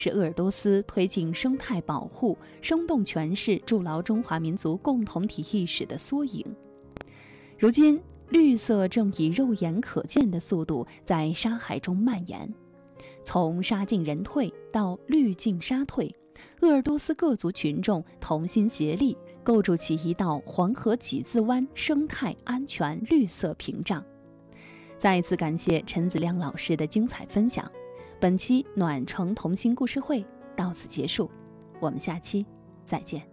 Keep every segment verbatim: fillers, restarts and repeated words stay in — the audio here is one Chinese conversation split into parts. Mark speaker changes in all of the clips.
Speaker 1: 是鄂尔多斯推进生态保护、生动诠释筑牢中华民族共同体意识的缩影。如今，绿色正以肉眼可见的速度在沙海中蔓延，从沙进人退到绿进沙退，鄂尔多斯各族群众同心协力，构筑起一道黄河几字湾生态安全绿色屏障。再一次感谢陈子亮老师的精彩分享。本期暖城同心故事会到此结束，我们下期再见。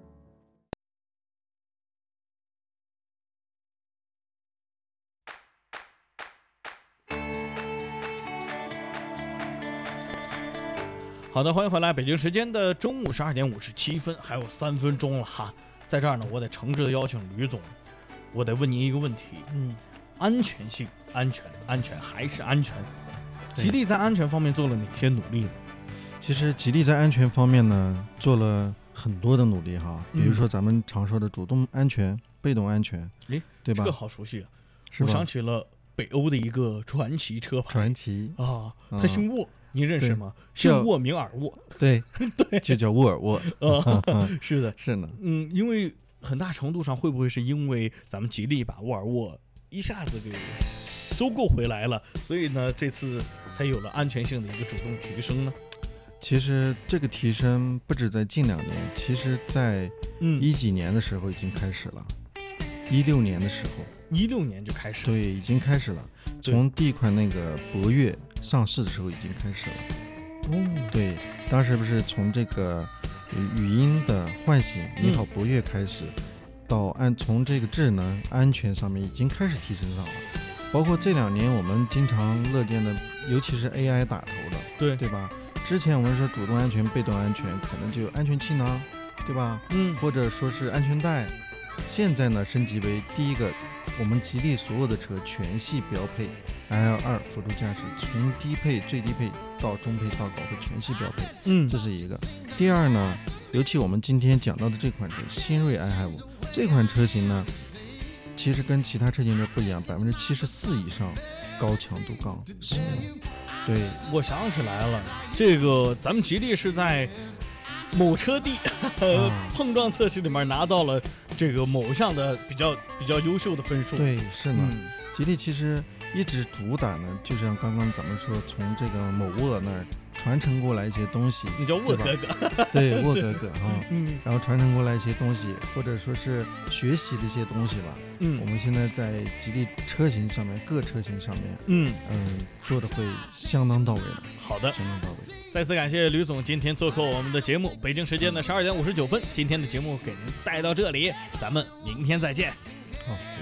Speaker 2: 好的，欢迎回来，北京时间的中午十二点五十七分，还有三分钟了哈。在这儿呢，我得诚挚的邀请吕总，我得问您一个问题，嗯，安全性，安全，安全还是安全？吉利在安全方面做了哪些努力呢？
Speaker 3: 其实吉利在安全方面呢做了很多的努力哈，比如说咱们常说的主动安全、嗯、被动安全，
Speaker 2: 诶，
Speaker 3: 对吧？
Speaker 2: 这个好熟悉啊！我想起了北欧的一个传奇车牌，
Speaker 3: 传奇
Speaker 2: 啊，他姓沃，您认识吗？姓沃名尔沃，
Speaker 3: 对
Speaker 2: 对，
Speaker 3: 就叫沃尔沃。
Speaker 2: 啊，是的，
Speaker 3: 是呢。
Speaker 2: 嗯，因为很大程度上会不会是因为咱们吉利把沃尔沃一下子给收购回来了，所以呢，这次才有了安全性的一个主动提升呢？
Speaker 3: 其实这个提升不止在近两年，其实在一几年的时候已经开始了，一六、嗯、年的时候，
Speaker 2: 一六年就开始了，
Speaker 3: 对，已经开始了。从第一款那个博越上市的时候已经开始了。
Speaker 2: 哦，
Speaker 3: 对，当时不是从这个语音的唤醒“你好博越”开始，嗯、到安从这个智能安全上面已经开始提升上了。包括这两年我们经常乐见的，尤其是 A I 打头的，
Speaker 2: 对
Speaker 3: 对吧？之前我们说主动安全、被动安全，可能就有安全气囊，对吧？
Speaker 2: 嗯，
Speaker 3: 或者说是安全带。现在呢，升级为第一个，我们吉利所有的车全系标配 I L 二 辅助驾驶，从低配、最低配到中配到高配全系标配。
Speaker 2: 嗯，
Speaker 3: 这是一个。第二呢，尤其我们今天讲到的这款车新锐 i 五这款车型呢，其实跟其他车型的不一样，百分之七十四以上高强度钢使用。对，
Speaker 2: 我想起来了，这个咱们吉利是在某车地、啊、碰撞测试里面拿到了这个某项的比较比较优秀的分数。
Speaker 3: 对，是呢。
Speaker 2: 嗯、
Speaker 3: 吉利其实一直主打呢，就像刚刚咱们说，从这个某沃那儿传承过来一些东西，
Speaker 2: 你叫沃哥哥，
Speaker 3: 对，沃哥哥哈，
Speaker 2: 嗯，
Speaker 3: 然后传承过来一些东西，或者说是学习的一些东西吧。
Speaker 2: 嗯，
Speaker 3: 我们现在在吉利车型上面，各车型上面，
Speaker 2: 嗯
Speaker 3: 嗯，做的会相当到位的。
Speaker 2: 好的，
Speaker 3: 相当到位。
Speaker 2: 再次感谢吕总今天做客我们的节目，北京时间的十二点五十九分，今天的节目给您带到这里，咱们明天再见。
Speaker 3: 好。